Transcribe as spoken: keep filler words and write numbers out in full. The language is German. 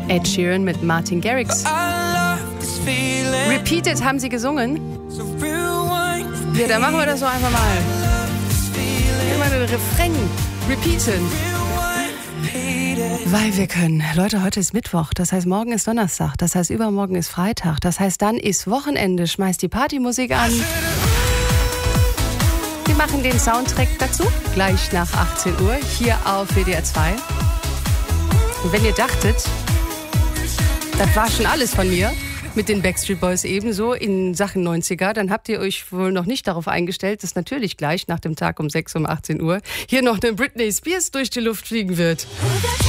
Ed Sheeran mit Martin Garrix. Repeated haben sie gesungen. Ja, dann machen wir das so einfach mal. Immer den Refrain repeaten. Weil wir können. Leute, heute ist Mittwoch, das heißt morgen ist Donnerstag, das heißt übermorgen ist Freitag, das heißt dann ist Wochenende, schmeißt die Partymusik an. Wir machen den Soundtrack dazu, gleich nach achtzehn Uhr, hier auf W D R zwei. Und wenn ihr dachtet, das war schon alles von mir, mit den Backstreet Boys ebenso in Sachen neunziger, dann habt ihr euch wohl noch nicht darauf eingestellt, dass natürlich gleich nach dem Tag um sechs um achtzehn Uhr hier noch eine Britney Spears durch die Luft fliegen wird.